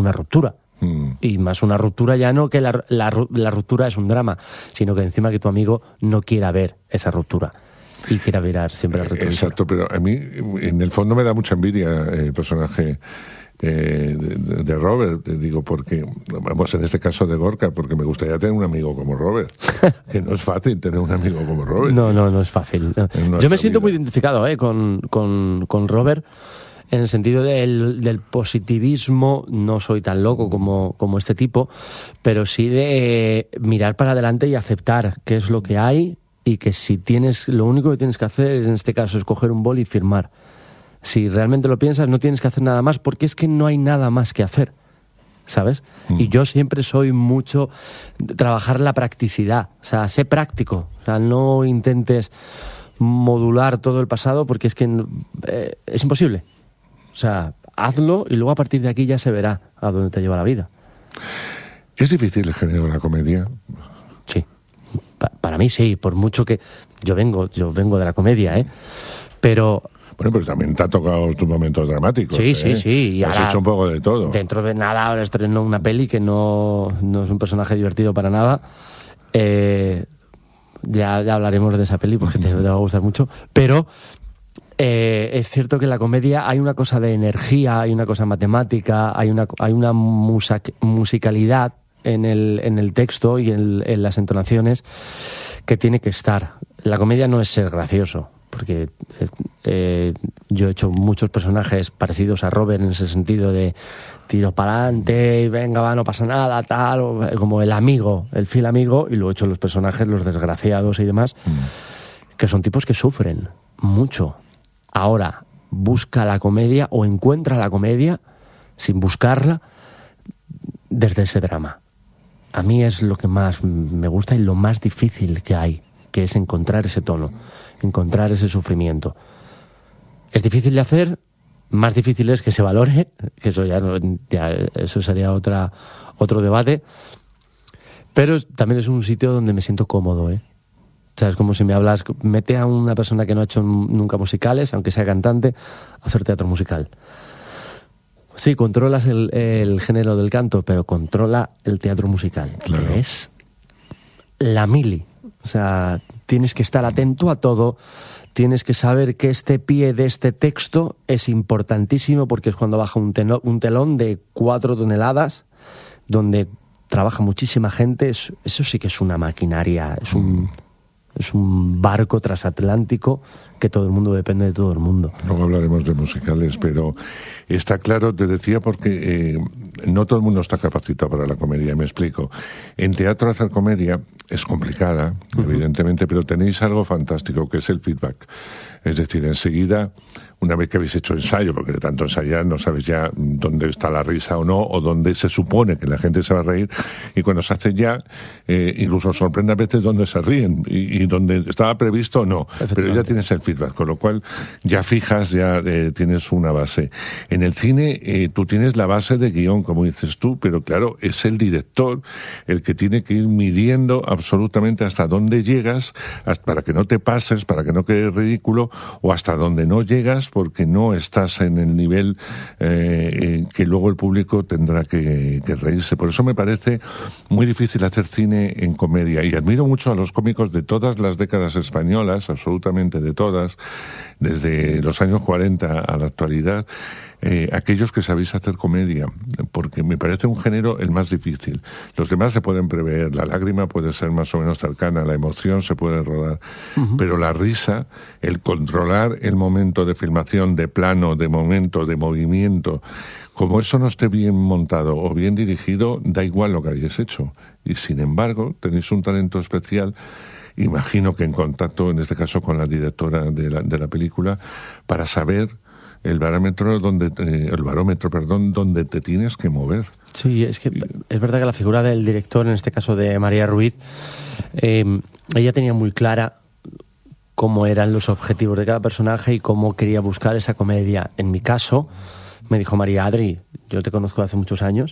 una ruptura. Y más una ruptura ya no que la ruptura es un drama, sino que encima que tu amigo no quiera ver esa ruptura y quiera mirar siempre el retrovisor. Exacto, pero a mí en el fondo me da mucha envidia el personaje de Robert, te digo, porque vamos, en este caso de Gorka, porque me gustaría tener un amigo como Robert, que no es fácil tener un amigo como Robert. No es fácil. Yo me siento muy identificado con Robert, en el sentido del positivismo. No soy tan loco como este tipo, pero sí de mirar para adelante y aceptar qué es lo que hay, y que si lo único que tienes que hacer en este caso es coger un boli y firmar. Si realmente lo piensas, no tienes que hacer nada más, porque es que no hay nada más que hacer, ¿sabes? Y yo siempre soy mucho trabajar la practicidad, o sea, sé práctico, o sea, no intentes modular todo el pasado, porque es que es imposible. O sea, hazlo y luego a partir de aquí ya se verá a dónde te lleva la vida. ¿Es difícil el género de la comedia? Sí, para mí sí, por mucho que yo vengo de la comedia, pero... Bueno, pero también te ha tocado tus momentos dramáticos. Sí. Y has hecho un poco de todo. Dentro de nada ahora estreno una peli que no es un personaje divertido para nada. Ya hablaremos de esa peli porque te va a gustar mucho. Pero es cierto que en la comedia hay una cosa de energía, hay una cosa matemática, hay una musicalidad en el texto y en las entonaciones que tiene que estar. La comedia no es ser gracioso, porque yo he hecho muchos personajes parecidos a Robert en ese sentido de tiro para adelante y venga, va, no pasa nada, tal, como el amigo, el fiel amigo, y luego he hecho los personajes, los desgraciados y demás, que son tipos que sufren mucho. Ahora, busca la comedia o encuentra la comedia sin buscarla desde ese drama. A mí es lo que más me gusta y lo más difícil que hay, que es encontrar ese tono, encontrar ese sufrimiento. Es difícil de hacer, más difícil es que se valore, que eso eso sería otro debate, pero también es un sitio donde me siento cómodo, O sea, es como si me hablas, mete a una persona que no ha hecho nunca musicales, aunque sea cantante, a hacer teatro musical. Sí, controlas el género del canto, pero controla el teatro musical, claro, que es la mili. O sea, tienes que estar atento a todo, tienes que saber que este pie de este texto es importantísimo, porque es cuando baja un telón de 4 toneladas, donde trabaja muchísima gente. Eso sí que es una maquinaria, es un barco transatlántico que todo el mundo depende de todo el mundo. Luego hablaremos de musicales, pero está claro, te decía, porque no todo el mundo está capacitado para la comedia, me explico. En teatro hacer comedia es complicada, evidentemente, pero tenéis algo fantástico, que es el feedback. Es decir, enseguida, una vez que habéis hecho ensayo, porque de tanto ensayar no sabes ya dónde está la risa o no, o dónde se supone que la gente se va a reír, y cuando se hace ya, incluso sorprende a veces dónde se ríen, y dónde estaba previsto o no, pero ya tienes el feedback, con lo cual ya fijas, ya tienes una base. En el cine tú tienes la base de guión, como dices tú, pero claro, es el director el que tiene que ir midiendo absolutamente hasta dónde llegas, para que no te pases, para que no quede ridículo, o hasta donde no llegas porque no estás en el nivel que luego el público tendrá que reírse. Por eso me parece muy difícil hacer cine en comedia, y admiro mucho a los cómicos de todas las décadas españolas, absolutamente de todas, desde los años 40 a la actualidad, aquellos que sabéis hacer comedia, porque me parece un género el más difícil. Los demás se pueden prever, la lágrima puede ser más o menos cercana, la emoción se puede rodar, pero la risa, el controlar el momento de filmación, de plano, de momento, de movimiento, como eso no esté bien montado o bien dirigido, da igual lo que hayáis hecho. Y sin embargo, tenéis un talento especial. Imagino que en contacto, en este caso con la directora de la película, para saber el barómetro donde te tienes que mover. Sí, es que es verdad que la figura del director, en este caso de María Ruiz, ella tenía muy clara cómo eran los objetivos de cada personaje y cómo quería buscar esa comedia. En mi caso, me dijo María: Adri, yo te conozco hace muchos años,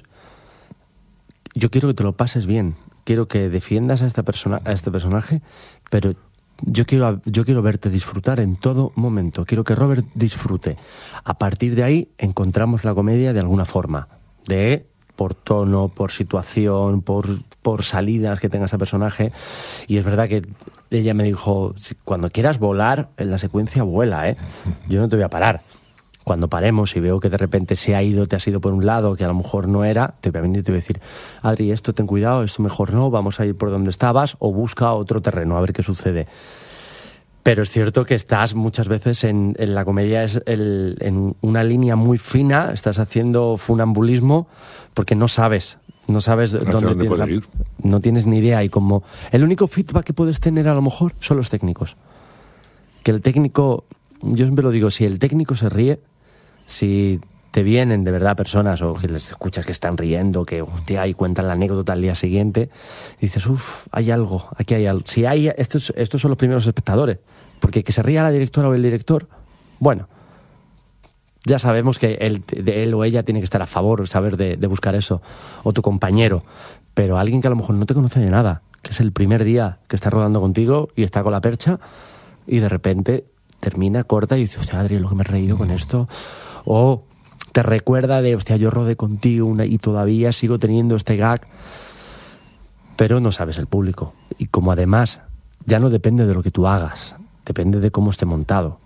yo quiero que te lo pases bien, quiero que defiendas a este personaje, pero yo quiero verte disfrutar en todo momento, quiero que Robert disfrute. A partir de ahí encontramos la comedia de alguna forma, de por tono, por situación, por salidas que tenga ese personaje. Y es verdad que ella me dijo, cuando quieras volar, en la secuencia vuela, ¿eh? Yo no te voy a parar. Cuando paremos y veo que de repente te has ido por un lado que a lo mejor no era, te voy a venir y te voy a decir, Adri, esto ten cuidado, esto mejor no, vamos a ir por donde estabas o busca otro terreno, a ver qué sucede. Pero es cierto que estás muchas veces en la comedia en una línea muy fina, estás haciendo funambulismo porque no sabes dónde tienes ir. No tienes ni idea, y como el único feedback que puedes tener a lo mejor son los técnicos. Que el técnico, yo siempre lo digo, si el técnico se ríe, si te vienen de verdad personas o que les escuchas que están riendo, que hostia, y cuentan la anécdota al día siguiente, dices, hay algo, aquí hay algo. Si hay, estos son los primeros espectadores, porque que se ría la directora o el director, bueno, ya sabemos que él o ella tiene que estar a favor, saber de buscar eso, o tu compañero, pero alguien que a lo mejor no te conoce de nada, que es el primer día que está rodando contigo y está con la percha, y de repente termina, corta y dice, hostia, Adri, lo que me he reído con esto, o te recuerda de, hostia, yo rodé contigo y todavía sigo teniendo este gag, pero no sabes el público. Y como además ya no depende de lo que tú hagas, depende de cómo esté montado.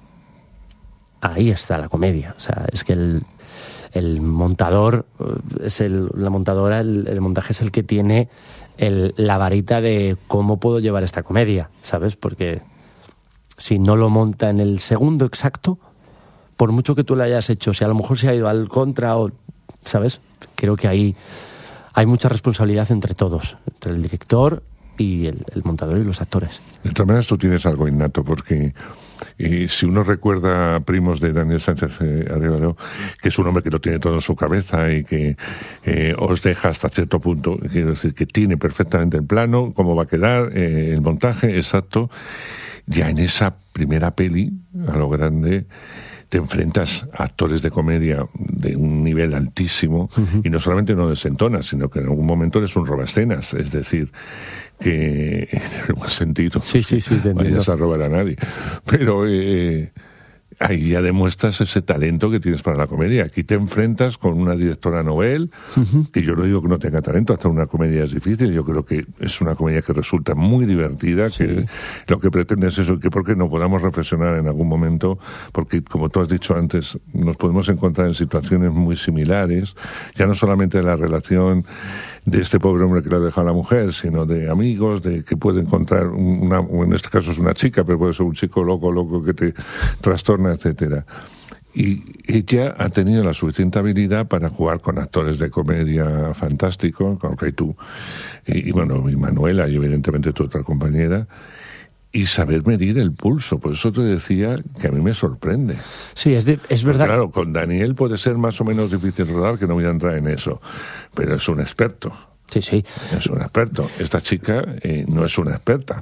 Ahí está la comedia. O sea, es que el montador, la montadora, el montaje es el que tiene la varita de cómo puedo llevar esta comedia, ¿sabes? Porque si no lo monta en el segundo exacto, por mucho que tú lo hayas hecho, si a lo mejor se ha ido al contra, o, ¿sabes? Creo que ahí hay mucha responsabilidad entre todos, entre el director y el montador y los actores. De todas maneras, tú tienes algo innato, porque si uno recuerda a Primos de Daniel Sánchez Arévalo, que es un hombre que lo tiene todo en su cabeza y que os deja hasta cierto punto, quiero decir, que tiene perfectamente el plano, cómo va a quedar, el montaje exacto, ya en esa primera peli, a lo grande, te enfrentas a actores de comedia de un nivel altísimo, y no solamente no desentonas, sino que en algún momento eres un robaescenas, es decir, que en el buen sentido sí, te vayas a robar a nadie, pero ahí ya demuestras ese talento que tienes para la comedia. Aquí te enfrentas con una directora novel, que yo no digo que no tenga talento, hasta una comedia es difícil, yo creo que es una comedia que resulta muy divertida, sí. Que lo que pretende es eso, que porque no podamos reflexionar en algún momento, porque como tú has dicho antes, nos podemos encontrar en situaciones muy similares, ya no solamente de la relación de este pobre hombre que le ha dejado a la mujer, sino de amigos, de que puede encontrar o en este caso es una chica, pero puede ser un chico loco que te trastorna, etcétera. Y ella ha tenido la suficiente habilidad para jugar con actores de comedia fantásticos, con tú y Manuela y evidentemente tu otra compañera, y saber medir el pulso. Por eso te decía que a mí me sorprende. Sí, es verdad. Claro, con Daniel puede ser más o menos difícil rodar, que no voy a entrar en eso, pero es un experto. Sí. Es un experto. Esta chica no es una experta.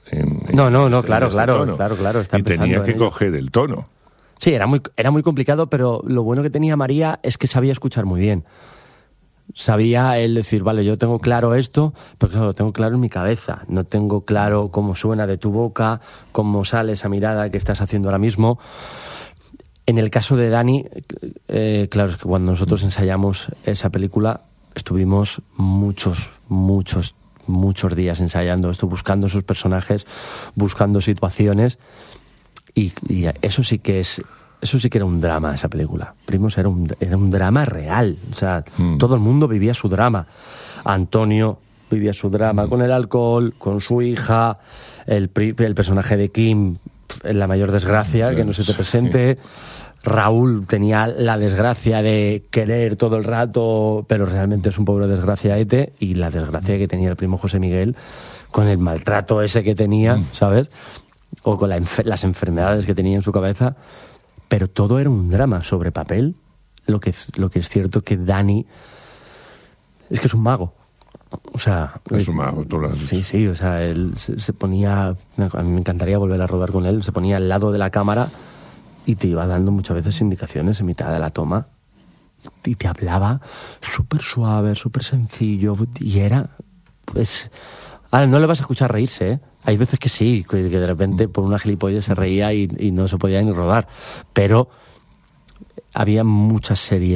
Claro. Está y tenía que coger el tono. Sí, era muy complicado, pero lo bueno que tenía María es que sabía escuchar muy bien. Sabía él decir, vale, yo tengo claro esto, pero claro, lo tengo claro en mi cabeza. No tengo claro cómo suena de tu boca, cómo sale esa mirada que estás haciendo ahora mismo. En el caso de Dani, claro, es que cuando nosotros ensayamos esa película, estuvimos muchos días ensayando esto, buscando esos personajes, buscando situaciones, y eso sí que era un drama, esa película. Primos era un drama real. O sea, todo el mundo vivía su drama. Antonio vivía su drama con el alcohol, con su hija, el personaje de Kim, en la mayor desgracia, que no se te presente. Raúl tenía la desgracia de querer todo el rato, pero realmente es un pobre desgraciaete, y la desgracia que tenía el primo José Miguel con el maltrato ese que tenía, ¿sabes? O con las enfermedades que tenía en su cabeza. Pero todo era un drama sobre papel. Lo que es cierto que Dani es que es un mago. O sea, es un mago, tú lo has dicho. Sí, o sea, él se ponía, a mí me encantaría volver a rodar con él, se ponía al lado de la cámara y te iba dando muchas veces indicaciones en mitad de la toma, y te hablaba súper suave, súper sencillo, y era, pues, ahora no le vas a escuchar reírse, ¿eh? Hay veces que sí, que de repente por una gilipollez se reía y no se podía ni rodar, pero había mucha seriedad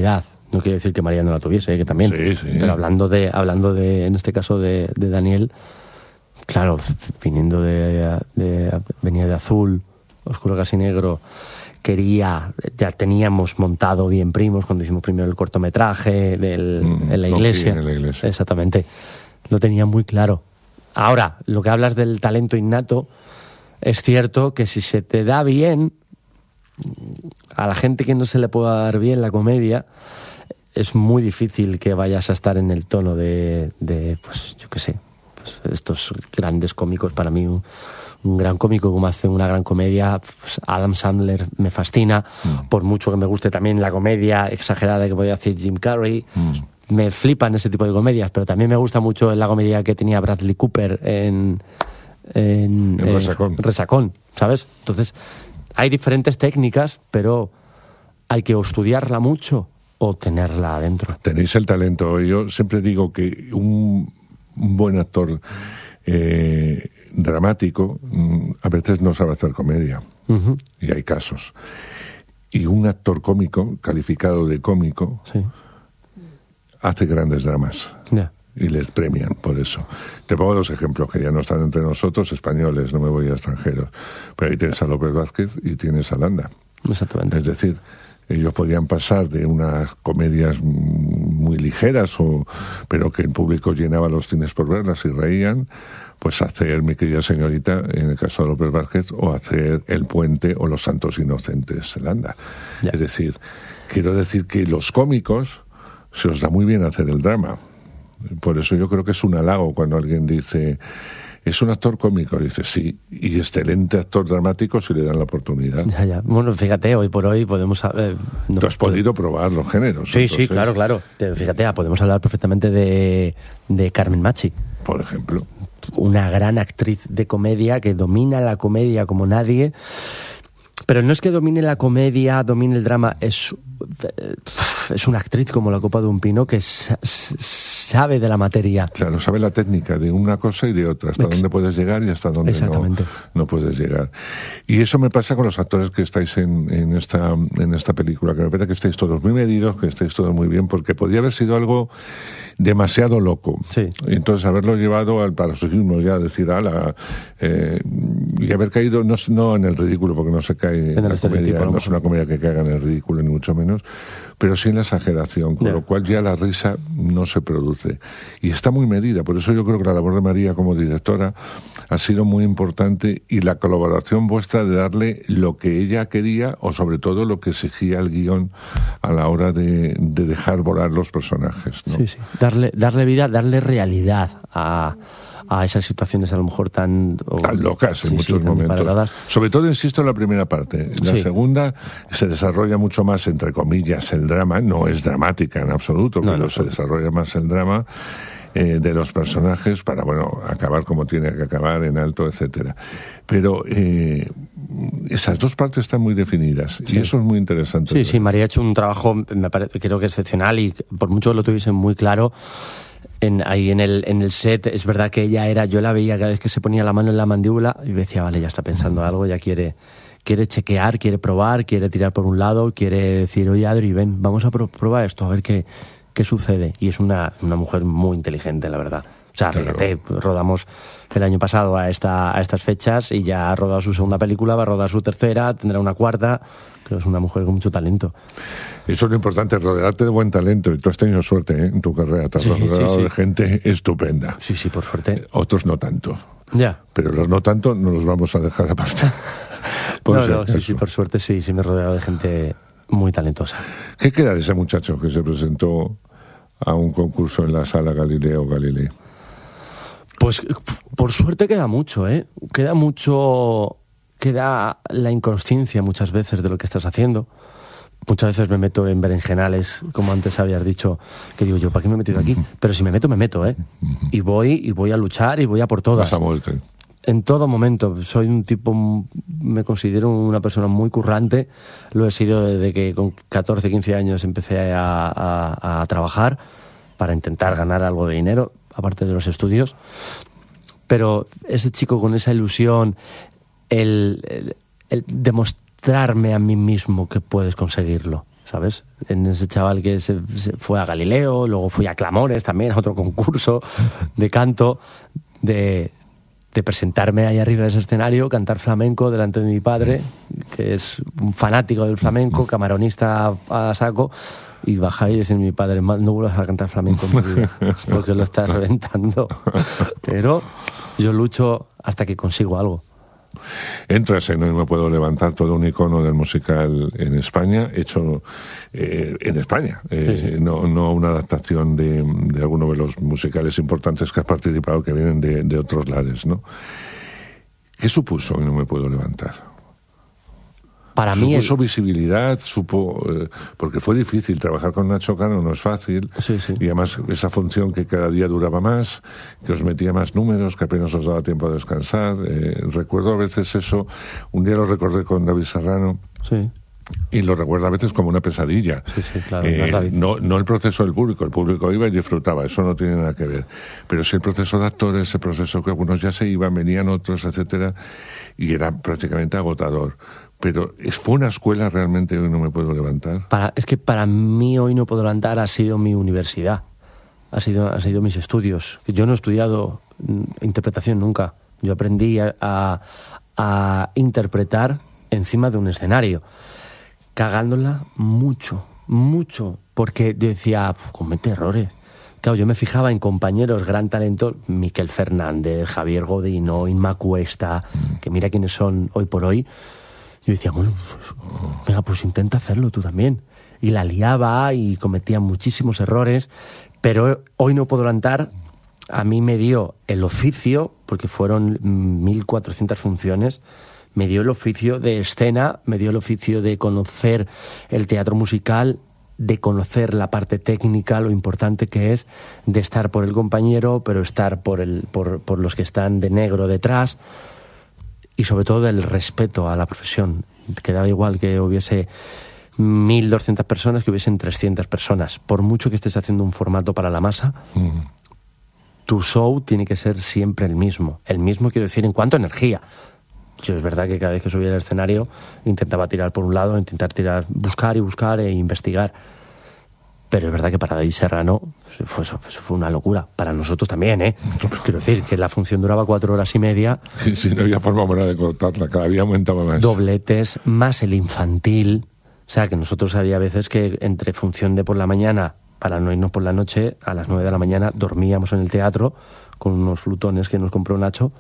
No quiere decir que María no la tuviese, que también. Sí. Pero hablando de en este caso de Daniel, claro, venía de Azul, Oscuro casi negro, ya teníamos montado Bien Primos cuando hicimos primero el cortometraje en la iglesia. En la iglesia. Exactamente. Lo tenía muy claro. Ahora, lo que hablas del talento innato, es cierto que si se te da bien, a la gente que no se le pueda dar bien la comedia, es muy difícil que vayas a estar en el tono de pues yo qué sé, pues estos grandes cómicos. Para mí un gran cómico como hace una gran comedia, pues Adam Sandler me fascina, por mucho que me guste también la comedia exagerada que podía hacer Jim Carrey. Me flipan ese tipo de comedias, pero también me gusta mucho la comedia que tenía Bradley Cooper en Resacón, ¿sabes? Entonces, hay diferentes técnicas, pero hay que o estudiarla mucho o tenerla adentro. Tenéis el talento. Yo siempre digo que un buen actor dramático a veces no sabe hacer comedia. Uh-huh. Y hay casos. Y un actor cómico, calificado de cómico, sí, hace grandes dramas. Yeah. Y les premian por eso. Te pongo dos ejemplos que ya no están entre nosotros, españoles, no me voy a extranjeros. Pero ahí tienes a López Vázquez y tienes a Landa. Exactamente. Es decir, ellos podían pasar de unas comedias muy ligeras, pero que el público llenaba los cines por verlas y reían, pues hacer Mi querida señorita, en el caso de López Vázquez, o hacer El puente o Los santos inocentes, Landa. Yeah. Es decir, quiero decir que los cómicos se os da muy bien hacer el drama. Por eso yo creo que es un halago cuando alguien dice, es un actor cómico, dice sí, y excelente actor dramático si le dan la oportunidad. Ya. Bueno, fíjate, hoy por hoy podemos... Tú has podido probar los géneros. Sí, entonces... sí, claro. Fíjate, podemos hablar perfectamente de Carmen Machi. Por ejemplo. Una gran actriz de comedia que domina la comedia como nadie. Pero no es que domine la comedia, domine el drama, es una actriz como la copa de un pino que sabe de la materia. Claro, sabe la técnica de una cosa y de otra, hasta dónde puedes llegar y hasta dónde no puedes llegar. Y eso me pasa con los actores que estáis en esta película, que me parece que estáis todos muy medidos, que estáis todos muy bien, porque podría haber sido algo demasiado loco. Sí. Y entonces haberlo llevado al paroxismo, ya decir, y haber caído, no en el ridículo, porque no se cae en la comedia, no es una comedia que caiga en el ridículo, ni mucho menos, pero sí en la exageración, con lo cual ya la risa no se produce. Y está muy medida, por eso yo creo que la labor de María como directora ha sido muy importante, y la colaboración vuestra de darle lo que ella quería, o sobre todo lo que exigía el guión a la hora de dejar volar los personajes, ¿no? Sí. Darle vida, darle realidad a esas situaciones a lo mejor tan locas en muchos momentos. Disparadas. Sobre todo, insisto, en la primera parte. La segunda se desarrolla mucho más, entre comillas, el drama. No es dramática en absoluto, pero se desarrolla más el drama de los personajes para, acabar como tiene que acabar, en alto, etcétera. Pero esas dos partes están muy definidas, y eso es muy interesante. Sí, María ha hecho un trabajo, creo que excepcional, y por mucho que lo tuviesen muy claro, ahí en el set, es verdad que yo la veía cada vez que se ponía la mano en la mandíbula y decía, vale, ya está pensando algo, ya quiere chequear, quiere probar, quiere tirar por un lado, quiere decir, oye, Adri, ven, vamos a probar esto, a ver qué sucede. Y es una mujer muy inteligente, la verdad. O sea, fíjate, rodamos el año pasado a estas fechas y ya ha rodado su segunda película, va a rodar su tercera, tendrá una cuarta. Creo que es una mujer con mucho talento. Eso es lo importante, rodearte de buen talento. Y tú has tenido suerte en tu carrera, te has rodeado de gente estupenda. Sí, por suerte. Otros no tanto. Ya. Pero los no tanto no los vamos a dejar aparte. Sí, por suerte sí me he rodeado de gente muy talentosa. ¿Qué queda de ese muchacho que se presentó a un concurso en la Sala Galileo Galilei? Pues por suerte queda mucho, queda la inconsciencia muchas veces de lo que estás haciendo. Muchas veces me meto en berenjenales, como antes habías dicho, que digo yo, ¿para qué me he metido aquí? Pero si me meto, y voy a luchar y voy a por todas. Vas a muerte. En todo momento. Soy un tipo, me considero una persona muy currante. Lo he sido desde que con 14, 15 años empecé a trabajar para intentar ganar algo de dinero, aparte de los estudios. Pero ese chico con esa ilusión, el demostrarme a mí mismo que puedes conseguirlo, ¿sabes? En ese chaval que se fue a Galileo, luego fui a Clamores también, a otro concurso de canto, de presentarme ahí arriba de ese escenario, cantar flamenco delante de mi padre, que es un fanático del flamenco, camaronista a saco, y bajar y decir a mi padre, no vuelvas a cantar flamenco en mi vida, porque lo estás reventando. Pero yo lucho hasta que consigo algo. Entras en Hoy Me Puedo Levantar, todo un icono del musical en España, hecho en España, Sí. no una adaptación de alguno de los musicales importantes que has participado, que vienen de otros lares, ¿no? ¿Qué supuso Hoy No Me Puedo Levantar? Para mí Supuso visibilidad, porque fue difícil trabajar con Nacho Cano, no es fácil, Sí. y además esa función que cada día duraba más, que os metía más números, que apenas os daba tiempo a descansar. Recuerdo a veces eso, un día lo recordé con David Serrano, Sí. y lo recuerdo a veces como una pesadilla. Sí, claro. No el proceso del público, el público iba y disfrutaba, eso no tiene nada que ver. Pero sí el proceso de actores, el proceso que algunos ya se iban, venían otros, etcétera, y era prácticamente agotador. Pero fue una escuela realmente. Hoy No Me Puedo Levantar. Es que para mí Hoy No Puedo Levantar ha sido mi universidad, ha sido mis estudios. Yo no he estudiado interpretación nunca. Yo aprendí a interpretar encima de un escenario, cagándola mucho, porque yo decía, comete errores. Claro, yo me fijaba en compañeros, gran talento, Miquel Fernández, Javier Godino, Inma Cuesta, que mira quiénes son hoy por hoy. Yo decía, bueno, venga, pues intenta hacerlo tú también. Y la liaba y cometía muchísimos errores, pero Hoy No Puedo Levantar a mí me dio el oficio, porque fueron 1.400 funciones, me dio el oficio de escena, me dio el oficio de conocer el teatro musical, de conocer la parte técnica, lo importante que es, de estar por el compañero, pero estar por los que están de negro detrás, y sobre todo del respeto a la profesión. Que daba igual que hubiese 1.200 personas, que hubiesen 300 personas. Por mucho que estés haciendo un formato para la masa, tu show tiene que ser siempre el mismo. El mismo, quiero decir, en cuanto a energía. Yo es verdad que cada vez que subía al escenario intentaba tirar por un lado, buscar e investigar. Pero es verdad que para David Serrano fue una locura. Para nosotros también, ¿eh? Quiero decir, que la función duraba 4 horas y media. Y si no había forma buena de cortarla, cada día aumentaba más. Dobletes, más el infantil. O sea, que nosotros había veces que entre función de por la mañana, para no irnos por la noche, a las 9 de la mañana dormíamos en el teatro con unos flutones que nos compró Nacho.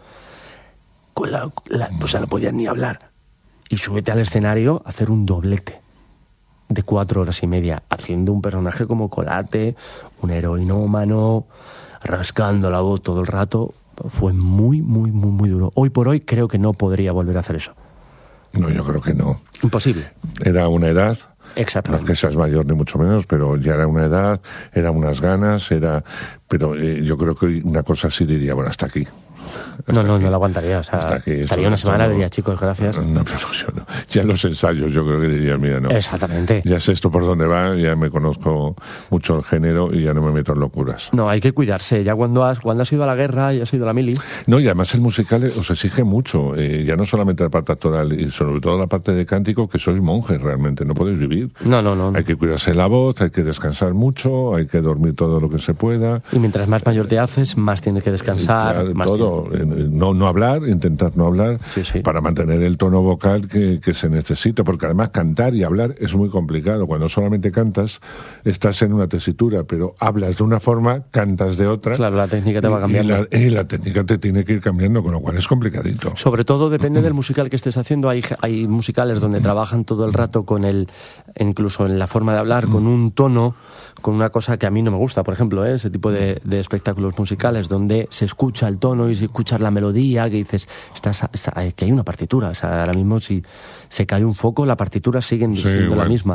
Pues no podían ni hablar. Y súbete al escenario a hacer un doblete de 4 horas y media, haciendo un personaje como Colate, un heroinómano, rascando la voz todo el rato. Fue muy duro. Hoy por hoy creo que no podría volver a hacer eso. No, yo creo que no. Imposible. Era una edad. Exactamente. No es que seas mayor ni mucho menos, pero ya era una edad, eran unas ganas, pero yo creo que una cosa sí diría, bueno, hasta aquí. No la aguantaría. O sea, estaría una semana y diría, chicos, gracias. No, pero yo no. Ya en los ensayos yo creo que diría, mira, no. Exactamente. Ya sé esto por dónde va, ya me conozco mucho el género y ya no me meto en locuras. No, hay que cuidarse. Ya cuando has ido a la guerra y has ido a la mili. No, y además el musical os exige mucho. Ya no solamente la parte actoral, y sobre todo la parte de cántico, que sois monjes realmente, no podéis vivir. No. Hay que cuidarse la voz, hay que descansar mucho, hay que dormir todo lo que se pueda. Y mientras más mayor te haces, más tienes que descansar. Claro, más todo. No hablar, intentar no hablar, sí. para mantener el tono vocal que se necesita, porque además cantar y hablar es muy complicado. Cuando solamente cantas, estás en una tesitura, pero hablas de una forma, cantas de otra. Claro, la técnica te va cambiando. Y la técnica te tiene que ir cambiando, con lo cual es complicadito. Sobre todo depende del musical que estés haciendo. Hay musicales donde trabajan todo el rato con incluso en la forma de hablar, con un tono, con una cosa que a mí no me gusta, por ejemplo, ese tipo de espectáculos musicales donde se escucha el tono y se escucha la melodía, que dices, que hay una partitura. O sea, ahora mismo si se cae un foco, la partitura sigue siendo la misma.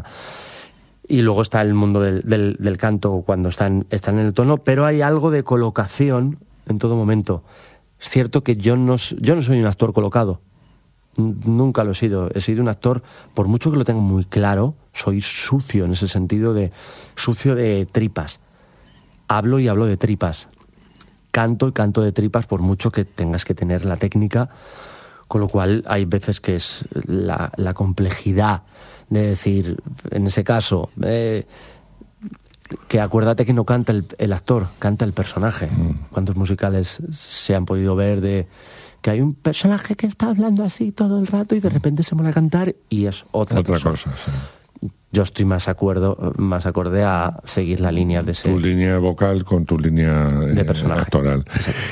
Y luego está el mundo del canto cuando están en el tono, pero hay algo de colocación en todo momento. Es cierto que yo no soy un actor colocado. Nunca lo he sido. He sido un actor, por mucho que lo tenga muy claro, soy sucio en ese sentido, sucio de tripas. Hablo de tripas. Canto de tripas, por mucho que tengas que tener la técnica Con lo cual hay veces que es la complejidad de decir, en ese caso, que acuérdate que no canta el actor, canta el personaje. ¿Cuántos musicales se han podido ver de que hay un personaje que está hablando así todo el rato y de repente se pone a cantar y es otra cosa? Sí. Yo estoy más acorde a seguir la línea de ese... Tu línea vocal con tu línea de personaje actoral.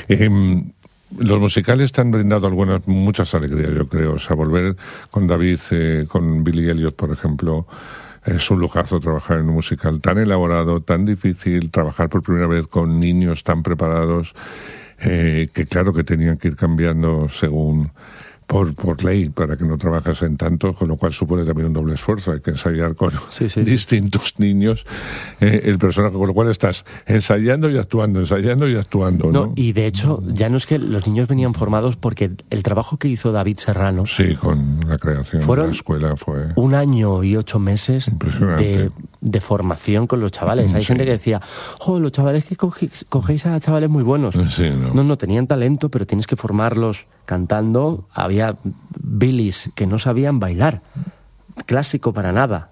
Los musicales te han brindado muchas alegrías, yo creo. O sea, volver con David, con Billy Elliot, por ejemplo, es un lujazo trabajar en un musical tan elaborado, tan difícil, trabajar por primera vez con niños tan preparados, que claro que tenían que ir cambiando según... Por ley, para que no trabajas en tanto, con lo cual supone también un doble esfuerzo. Hay que ensayar con distintos niños el personaje, con lo cual estás ensayando y actuando, ¿no? Y de hecho, ya no es que los niños venían formados, porque el trabajo que hizo David Serrano... Sí, con la creación de la escuela fue... 1 año y 8 meses de formación con los chavales. Hay gente que decía, los chavales que cogéis a chavales muy buenos. Sí, no, tenían talento, pero tienes que formarlos cantando. Había Billys que no sabían bailar, clásico para nada,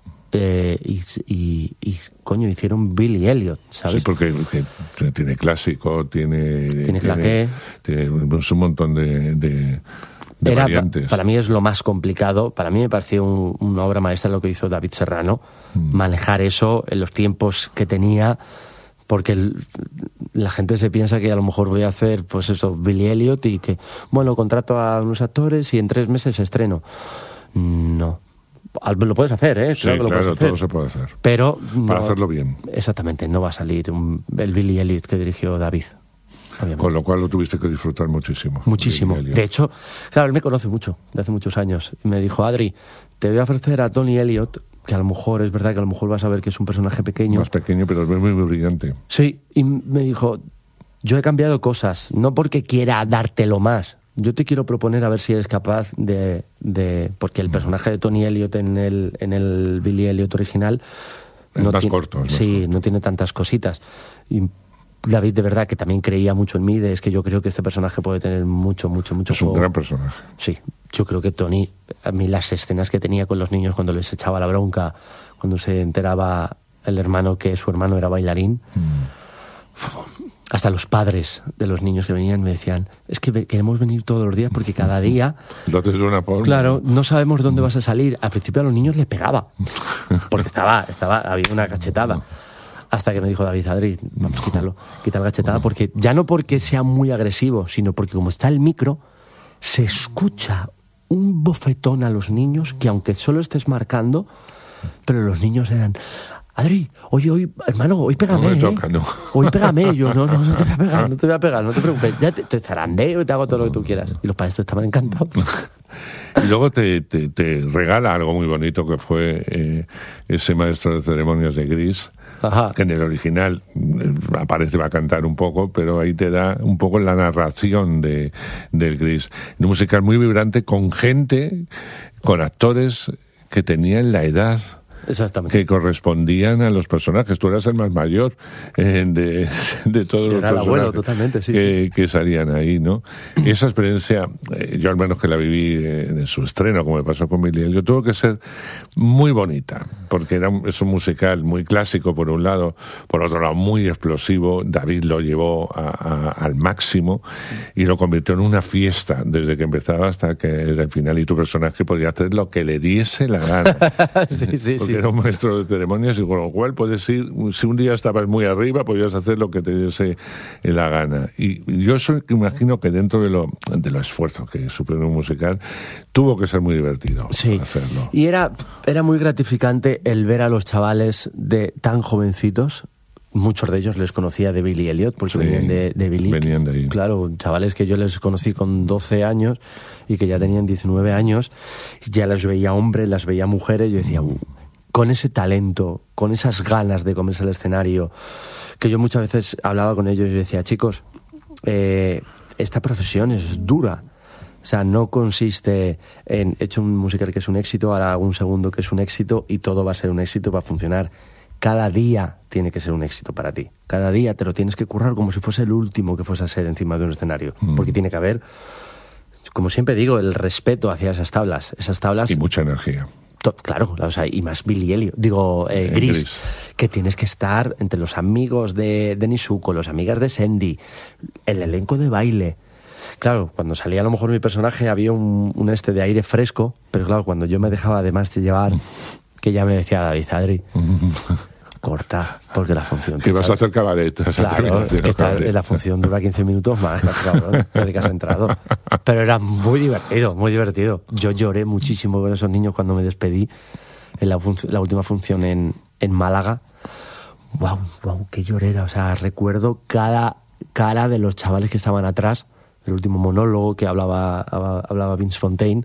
y coño, hicieron Billy Elliot, ¿sabes? Sí, porque tiene clásico, tiene claqué, tiene un montón de variantes. Para mí es lo más complicado. Para mí me pareció una obra maestra lo que hizo David Serrano, manejar eso en los tiempos que tenía. Porque la gente se piensa que a lo mejor voy a hacer, pues eso, Billy Elliot y que, bueno, contrato a unos actores y en 3 meses estreno. No. Lo puedes hacer, ¿eh? Sí, claro, todo se puede hacer. Pero para hacerlo bien. Exactamente, no va a salir el Billy Elliot que dirigió David. Obviamente. Con lo cual lo tuviste que disfrutar muchísimo. Muchísimo. De hecho, claro, él me conoce mucho, de hace muchos años. Y me dijo, Adri, te voy a ofrecer a Tony Elliot, que a lo mejor, es verdad que a lo mejor vas a ver que es un personaje pequeño. Más pequeño, pero es muy, muy brillante. Sí, y me dijo, yo he cambiado cosas, no porque quiera dártelo más. Yo te quiero proponer a ver si eres capaz de porque el personaje de Tony Elliot en el Billy Elliot original... Es más corto. No tiene tantas cositas. Y David, de verdad, que también creía mucho en mí, es que yo creo que este personaje puede tener mucho Es juego. Un gran personaje. Sí, yo creo que Tony, a mí las escenas que tenía con los niños cuando les echaba la bronca, cuando se enteraba el hermano que su hermano era bailarín, hasta los padres de los niños que venían me decían, es que queremos venir todos los días porque cada día... Lo haces de una forma. Claro, no sabemos dónde vas a salir. Al principio a los niños les pegaba, porque había una cachetada. Hasta que me dijo David, Adri, vamos a quitarlo, quita la cachetada, porque ya no porque sea muy agresivo, sino porque como está el micro, se escucha un bofetón a los niños que aunque solo estés marcando, pero los niños eran, Adri, hoy, hermano, hoy pégame, no me toca, ¿no? Hoy pégame. Yo, no te voy a pegar, no te preocupes, ya te zarandeo y te hago todo lo que tú quieras. Y los padres estaban encantados. Y luego te regala algo muy bonito que fue ese maestro de ceremonias de Gris. Ajá. Que en el original aparece, va a cantar un poco, pero ahí te da un poco la narración del Gris. Un musical muy vibrante con gente, con actores que tenían la edad que correspondían a los personajes. Tú eras el más mayor de todos los personajes abuelo, totalmente, que salían ahí, ¿no? Y esa experiencia, yo al menos que la viví en su estreno, como me pasó con Billy Elliot, tuvo que ser muy bonita, porque es un musical muy clásico por un lado, por otro lado muy explosivo. David lo llevó al máximo y lo convirtió en una fiesta desde que empezaba hasta que era el final, y tu personaje podía hacer lo que le diese la gana. Sí. Era un maestro de ceremonias, y con lo cual puedes ir, si un día estabas muy arriba, podías hacer lo que te diese la gana. Y yo imagino que dentro de lo esfuerzo que supone un musical, tuvo que ser muy divertido hacerlo. Y era muy gratificante el ver a los chavales tan jovencitos. Muchos de ellos les conocía de Billy Elliot, porque venían de Billy. Venían de ahí. Claro, chavales que yo les conocí con 12 años y que ya tenían 19 años, ya las veía hombres, las veía mujeres, y yo decía, con ese talento, con esas ganas de comerse el escenario, que yo muchas veces hablaba con ellos y decía, chicos, esta profesión es dura. O sea, no consiste en he hecho un musical que es un éxito, ahora hago un segundo que es un éxito y todo va a ser un éxito, va a funcionar. Cada día tiene que ser un éxito para ti. Cada día te lo tienes que currar como si fuese el último que fuese a ser encima de un escenario. Porque tiene que haber como siempre digo, el respeto hacia esas tablas. Y mucha energía. Claro, o sea, y más Billy Elliot, Gris, que tienes que estar entre los amigos de Nizuko, los amigas de Sandy, el elenco de baile. Claro, cuando salía a lo mejor mi personaje había un de aire fresco, pero claro, cuando yo me dejaba además de llevar, que ya me decía David Adri, corta, porque la función... Que vas a hacer cabaret. Claro, la función dura 15 minutos más, cabrón, desde que has entrado. Pero era muy divertido, muy divertido. Yo lloré muchísimo con esos niños cuando me despedí en la última función en Málaga. Wow, qué llorera. O sea, recuerdo cada cara de los chavales que estaban atrás, el último monólogo que hablaba Vince Fontaine.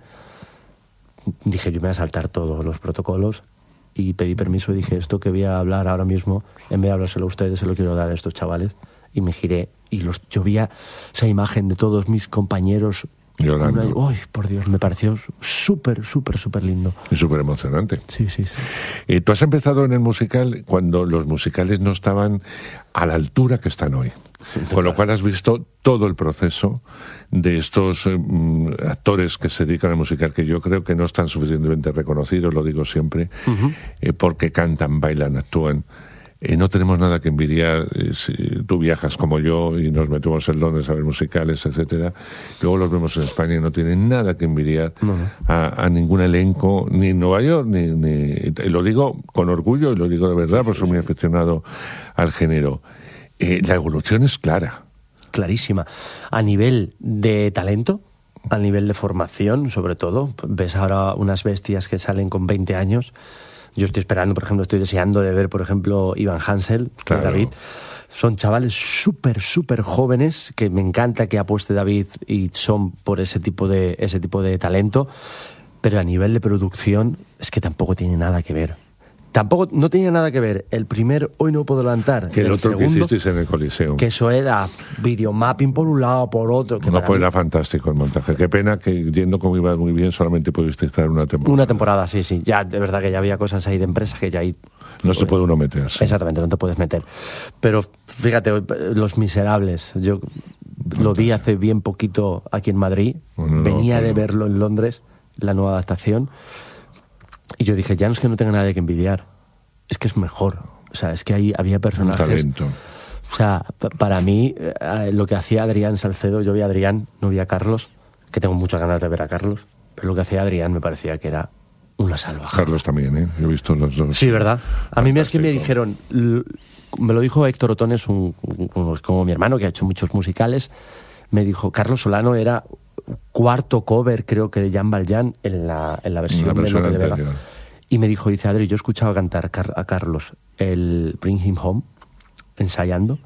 Dije, yo me voy a saltar todos los protocolos. Y pedí permiso y dije, esto que voy a hablar ahora mismo, en vez de hablárselo a ustedes, se lo quiero dar a estos chavales. Y me giré y yo vi esa imagen de todos mis compañeros llorando. ¡Ay, por Dios! Me pareció súper lindo. Y súper emocionante. Sí. Tú has empezado en el musical cuando los musicales no estaban a la altura que están hoy. Sí, con lo cual has visto todo el proceso de estos actores que se dedican al musical, que yo creo que no están suficientemente reconocidos, lo digo siempre, porque cantan, bailan, actúan. No tenemos nada que envidiar si tú viajas como yo y nos metemos en Londres a ver musicales, etcétera. Luego los vemos en España y no tienen nada que envidiar a ningún elenco, ni en Nueva York, ni lo digo con orgullo y lo digo de verdad, porque soy muy aficionado al género. La evolución es clara. Clarísima. A nivel de talento, a nivel de formación, sobre todo. Ves ahora unas bestias que salen con 20 años. Yo estoy esperando, por ejemplo, estoy deseando de ver, por ejemplo, Ivan Hansel, claro. David. Son chavales súper jóvenes, que me encanta que apueste David y Son por ese tipo de talento, pero a nivel de producción es que tampoco tiene nada que ver. No tenía nada que ver el primer Hoy no puedo levantar, que el otro segundo, que hicisteis en el Coliseo, que eso era videomapping por un lado, por otro, que no fue era fantástico el montaje. Qué pena que, yendo como iba muy bien, solamente pudiste estar una temporada. Sí, ya de verdad que ya había cosas ahí de empresa que ya ahí no se puede uno meterse. Exactamente, no te puedes meter. Pero fíjate, Los Miserables, yo lo vi hace bien poquito aquí en Madrid, venía de verlo en Londres, la nueva adaptación. Y yo dije, ya no es que no tenga nada que envidiar, es que es mejor. O sea, es que había personajes... Un talento. O sea, para mí, lo que hacía Adrián Salcedo, yo vi a Adrián, no vi a Carlos, que tengo muchas ganas de ver a Carlos, pero lo que hacía Adrián me parecía que era una salvaje. Carlos también, ¿eh? Yo he visto los dos. Sí, ¿verdad? A mí es que me dijeron, me lo dijo Héctor Otones, como mi hermano, que ha hecho muchos musicales, me dijo, Carlos Solano era... cuarto cover, creo que de Jan Valjean en la versión de López de Vega. Y me dijo, dice, Adri, yo he escuchado cantar a Carlos el Bring Him Home, ensayando,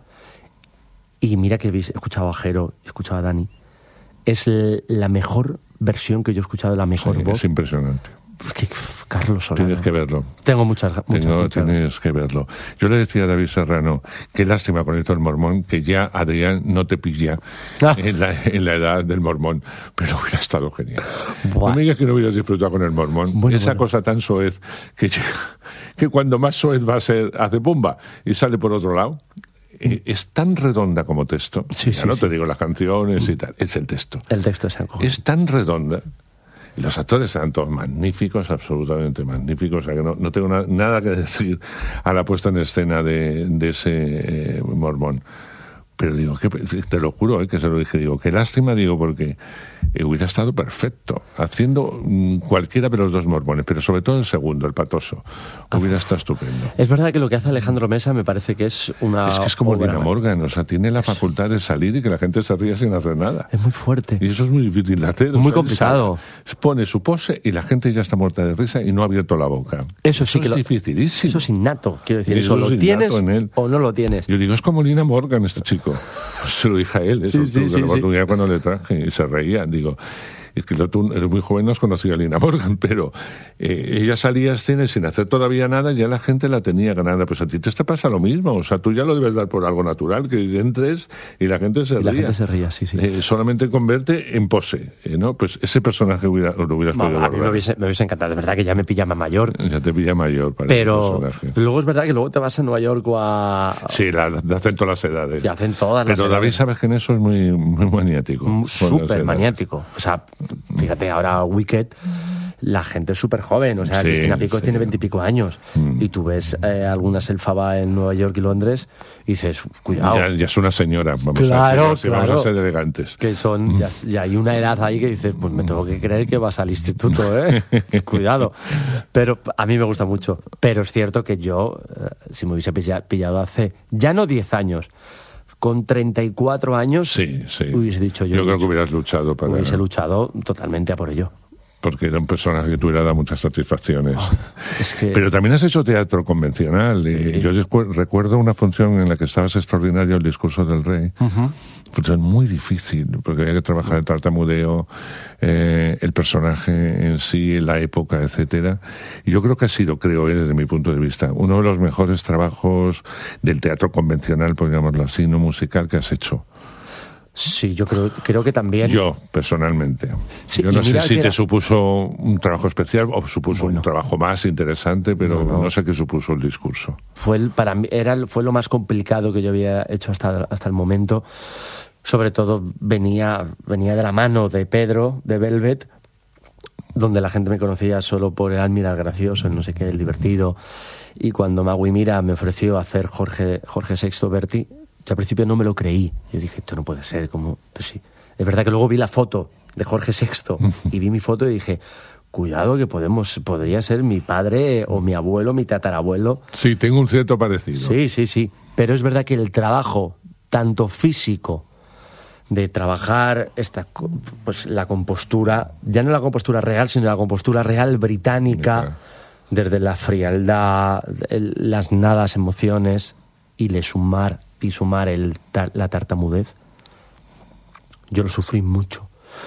y mira que he escuchado a Jero, he escuchado a Dani. Es la mejor versión que yo he escuchado, la mejor voz. Es impresionante. Es que Carlos Solano. Tienes que verlo. Tengo muchas. Tienes que verlo. Yo le decía a David Serrano, qué lástima con esto del mormón, que ya Adrián no te pilla en la edad del mormón, pero hubiera estado genial. Buah. No me digas que no hubieras disfrutado con el mormón. Esa cosa tan soez que cuando más soez va a ser, hace pumba y sale por otro lado. Es tan redonda como texto. Te digo las canciones y tal. Es el texto. El texto es algo. Es tan redonda. Y los actores eran todos magníficos, absolutamente magníficos. O sea que no tengo nada que decir a la puesta en escena de ese mormón. Pero digo, te lo juro, que se lo dije, digo, qué lástima, digo, porque hubiera estado perfecto, haciendo cualquiera de los dos mormones, pero sobre todo el segundo, el patoso, hubiera estado estupendo. Es verdad que lo que hace Alejandro Mesa me parece que es una... Es que es como Lina Morgan, o sea, tiene la facultad de salir y que la gente se ría sin hacer nada. Es muy fuerte. Y eso es muy difícil de hacer. Muy complicado. Pone su pose y la gente ya está muerta de risa y no ha abierto la boca. Eso sí que es dificilísimo. Eso es innato, quiero decir, eso lo tienes o no lo tienes. Yo digo, es como Lina Morgan este chico. Se lo dije a él, eso, la oportunidad cuando le traje y se reía. Digo, es que tú eres muy joven, no has conocido a Lina Morgan, pero ella salía a escena sin hacer todavía nada, ya la gente la tenía ganada. Pues a ti te pasa lo mismo, o sea, tú ya lo debes dar por algo natural, que entres y la gente se ría. La gente se ría, sí. Solamente convierte en pose, ¿no? Pues ese personaje lo hubieras podido a mí me hubiese encantado, de verdad que ya me pilla más mayor. Ya te pilla mayor para pero luego es verdad que luego te vas a Nueva York o a... Sí, hacen todas las edades. Y hacen todas las edades. Pero David, sabes que en eso es muy maniático. Súper maniático. O sea, fíjate, ahora Wicked, la gente es súper joven. O sea, Cristina Picos tiene 20 y pico años. Y tú ves algunas Elfaba en Nueva York y Londres y dices, cuidado. Ya es una señora, vamos claro. Vamos a ser elegantes. Que son, ya hay una edad ahí que dices, pues me tengo que creer que vas al instituto, ¿eh? Cuidado. Pero a mí me gusta mucho. Pero es cierto que yo, si me hubiese pillado hace, ya no 10 años, con 34 años, hubiese dicho yo. Yo creo que hubieras luchado para... Hubiese luchado totalmente a por ello. Porque era un personaje que te hubiera dado muchas satisfacciones. Pero también has hecho teatro convencional. Yo recuerdo una función en la que estabas extraordinario, el discurso del rey. Función muy difícil, porque había que trabajar el tartamudeo, el personaje en sí, la época, etcétera. Y yo creo que ha sido, desde mi punto de vista, uno de los mejores trabajos del teatro convencional, por llamarlo así, no musical, que has hecho. Sí, yo creo que también. Yo, personalmente. Sí, yo no sé si te supuso un trabajo especial o supuso un trabajo más interesante, pero no sé qué supuso el discurso. Para mí fue lo más complicado que yo había hecho hasta el momento. Sobre todo venía de la mano de Pedro, de Velvet, donde la gente me conocía solo por el Almira, el gracioso, el no sé qué, el divertido. Y cuando Magui Mira me ofreció hacer Jorge VI Berti, yo al principio no me lo creí. Yo dije, esto no puede ser, como... Pues sí. Es verdad que luego vi la foto de Jorge VI y vi mi foto y dije, cuidado que podría ser mi padre o mi abuelo, mi tatarabuelo. Sí, tengo un cierto parecido. Sí. Pero es verdad que el trabajo, tanto físico, de trabajar pues la compostura, ya no la compostura real, sino la compostura real británica, desde la frialdad, las nadas emociones, y sumar la tartamudez. Yo lo sufrí mucho.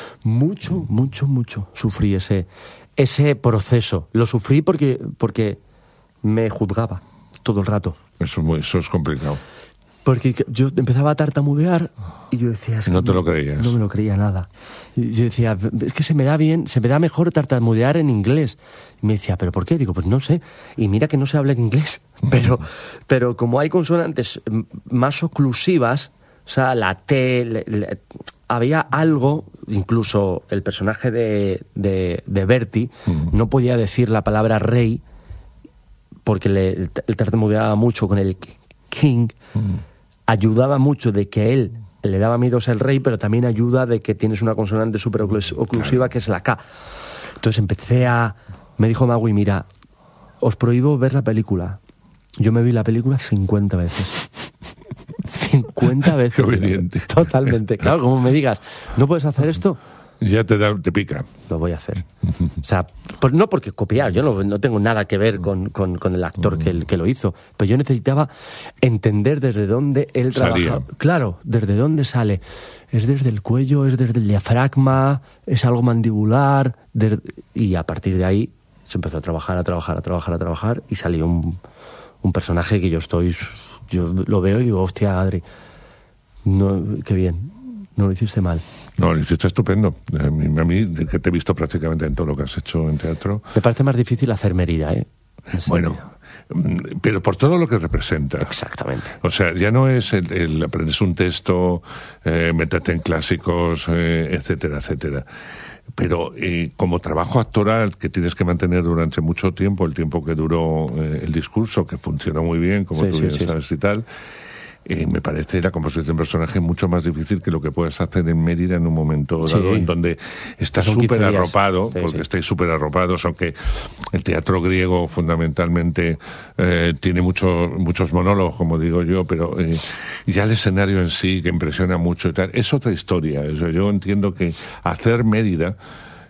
Sufrí ese proceso. Lo sufrí porque me juzgaba todo el rato. Eso es complicado. Porque yo empezaba a tartamudear y yo decía... No te lo creías. No me lo creía nada. Y yo decía, es que se me da mejor tartamudear en inglés. Y me decía, ¿pero por qué? Digo, pues no sé. Y mira que no se habla en inglés. Pero como hay consonantes más oclusivas, o sea, la T... había algo, incluso el personaje de Bertie no podía decir la palabra rey porque él tartamudeaba mucho con el king. Ayudaba mucho de que él le daba miedos al rey, pero también ayuda de que tienes una consonante súper oclusiva, que es la K. Entonces me dijo Magui, mira, os prohíbo ver la película. Yo me vi la película 50 veces. 50 veces. Qué obediente. Totalmente. Claro, como me digas, ¿no puedes hacer esto? Ya te pica. Lo voy a hacer. O sea, no porque copiar, yo no tengo nada que ver con el actor que lo hizo, pero yo necesitaba entender desde dónde él trabaja. Claro, desde dónde sale. Es desde el cuello, es desde el diafragma, es algo mandibular, y a partir de ahí se empezó a trabajar y salió un personaje que yo lo veo y digo, hostia, Adri, qué bien. No lo hiciste mal. No, lo hiciste estupendo. A mí, que te he visto prácticamente en todo lo que has hecho en teatro. Me parece más difícil hacer Mérida, ¿eh? Bueno, pero por todo lo que representa. Exactamente. O sea, ya no es el aprendes un texto, meterte en clásicos, etcétera, etcétera. Pero como trabajo actoral que tienes que mantener durante mucho tiempo, el tiempo que duró el discurso, que funcionó muy bien, como tú bien sabes y tal... me parece la composición de personaje mucho más difícil que lo que puedes hacer en Mérida en un momento dado, en donde estás súper arropado, porque estáis súper arropados, aunque el teatro griego fundamentalmente tiene muchos monólogos, como digo yo, pero ya el escenario en sí, que impresiona mucho y tal, es otra historia. Yo entiendo que hacer Mérida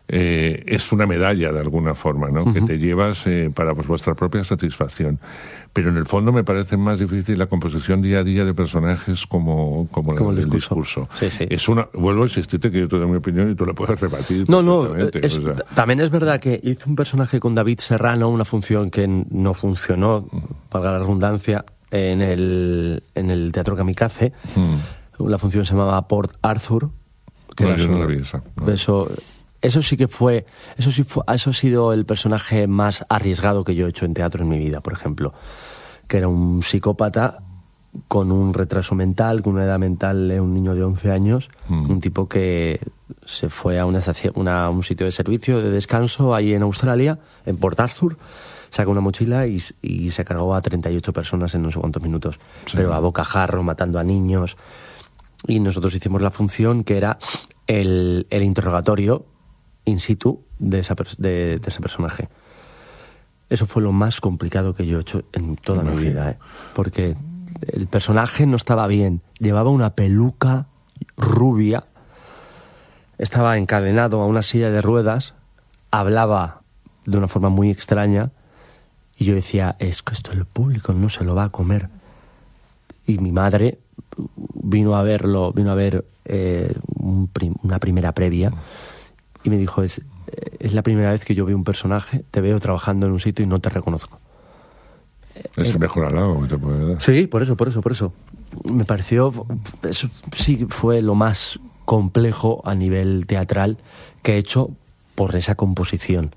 es una medalla de alguna forma, ¿no? Que te llevas para pues, vuestra propia satisfacción. Pero en el fondo me parece más difícil la composición día a día de personajes como la del discurso. Sí, sí. Vuelvo a insistirte que yo te doy mi opinión y tú la puedes rebatir. No, también es verdad que hice un personaje con David Serrano, una función que no funcionó, valga la redundancia, en el Teatro Kamikaze. La función se llamaba Port Arthur. Que yo no la vi esa. No. Eso ha sido el personaje más arriesgado que yo he hecho en teatro en mi vida, por ejemplo. Que era un psicópata con un retraso mental, con una edad mental de un niño de 11 años, un tipo que se fue a un sitio de servicio, de descanso, ahí en Australia, en Port Arthur, sacó una mochila y se cargó a 38 personas en no sé cuántos minutos, pero a bocajarro, matando a niños. Y nosotros hicimos la función que era el interrogatorio in situ de ese personaje. Eso fue lo más complicado que yo he hecho en toda mi vida, porque el personaje no estaba bien, llevaba una peluca rubia, estaba encadenado a una silla de ruedas, hablaba de una forma muy extraña y yo decía, es que esto el público no se lo va a comer. Y mi madre vino a ver una primera previa y me dijo, es la primera vez que yo veo un personaje, te veo trabajando en un sitio y no te reconozco. Es el mejor halago que te puede dar. Sí, por eso. Me pareció, eso sí fue lo más complejo a nivel teatral que he hecho por esa composición.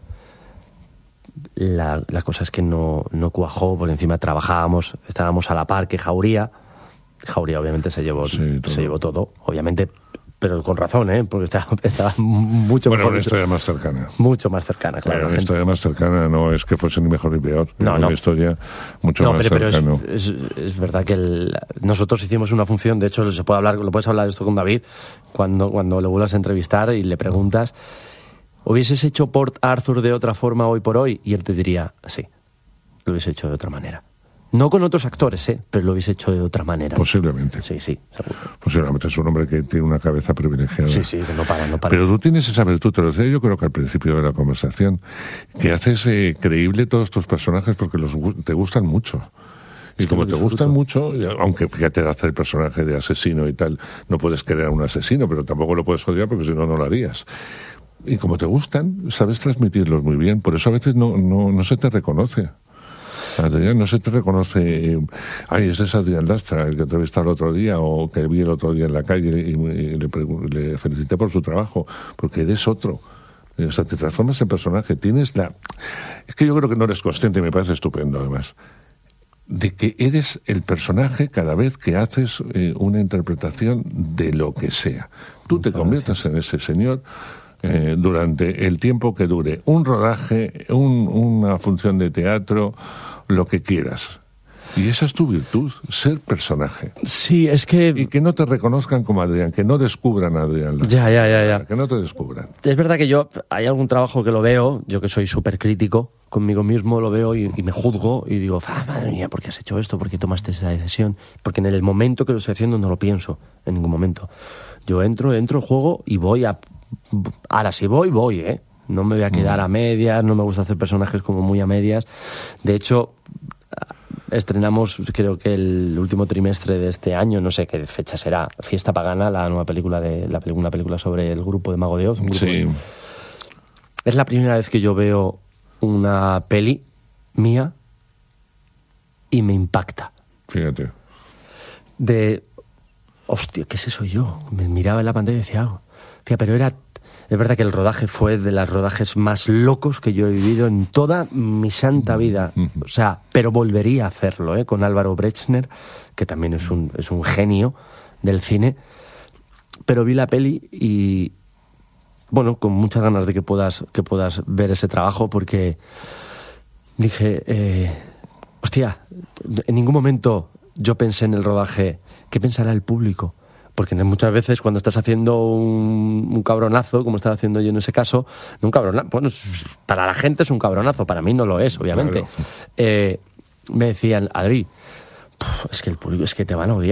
La cosa es que no cuajó, porque encima estábamos a la par que Jauría obviamente se llevó todo, obviamente, pero con razón, porque estaba mucho mejor. Bueno, una historia más cercana. Mucho más cercana, claro. Una historia más cercana no es que fuese ni mejor ni peor. No. Una historia mucho más cercana. Pero es verdad que nosotros hicimos una función, de hecho lo puedes hablar esto con David, cuando le vuelvas a entrevistar y le preguntas, ¿hubieses hecho Port Arthur de otra forma hoy por hoy? Y él te diría, sí, lo hubiese hecho de otra manera. No con otros actores, pero lo hubiese hecho de otra manera. Posiblemente. Sí, seguro. Posiblemente es un hombre que tiene una cabeza privilegiada. Sí, que no para. Pero tú tienes esa virtud, te lo decía yo creo que al principio de la conversación, que haces creíble todos tus personajes porque te gustan mucho. Y como te gustan mucho, aunque fíjate de hacer el personaje de asesino y tal, no puedes querer a un asesino, pero tampoco lo puedes odiar porque si no, no lo harías. Y como te gustan, sabes transmitirlos muy bien, por eso a veces no se te reconoce. Adrián, no se te reconoce, ese es Adrián Lastra, el que entrevisté el otro día o que vi el otro día en la calle y le felicité por su trabajo, porque eres otro. O sea, te transformas en personaje, es que yo creo que no eres consciente y me parece estupendo además, de que eres el personaje cada vez que haces una interpretación de lo que sea. Tú te conviertes en ese señor durante el tiempo que dure un rodaje, una función de teatro, lo que quieras. Y esa es tu virtud, ser personaje. Sí, es que... Y que no te reconozcan como Adrián, que no descubran a Adrián. Ya. Que no te descubran. Es verdad que hay algún trabajo que lo veo, yo que soy súper crítico conmigo mismo, lo veo y me juzgo y digo, madre mía, ¿por qué has hecho esto? ¿Por qué tomaste esa decisión? Porque en el momento que lo estoy haciendo no lo pienso, en ningún momento. Yo entro, juego y voy a... Ahora sí voy, No me voy a quedar a medias, no me gusta hacer personajes como muy a medias. De hecho, estrenamos, creo que el último trimestre de este año, no sé qué fecha será, Fiesta Pagana, la nueva película una película sobre el grupo de Mago de Oz. Sí. Es la primera vez que yo veo una peli mía y me impacta. Fíjate. Hostia, ¿qué es eso yo? Me miraba en la pantalla y decía, pero es verdad que el rodaje fue de los rodajes más locos que yo he vivido en toda mi santa vida. O sea, pero volvería a hacerlo, con Álvaro Brechner, que también es un genio del cine. Pero vi la peli y, bueno, con muchas ganas de que puedas ver ese trabajo, porque dije, hostia, en ningún momento yo pensé en el rodaje, ¿qué pensará el público? Porque muchas veces cuando estás haciendo un cabronazo, como estaba haciendo yo en ese caso, un cabronazo, bueno, para la gente es un cabronazo, para mí no lo es, obviamente. Claro. Me decían, Adri, es que el público es que te van a odiar.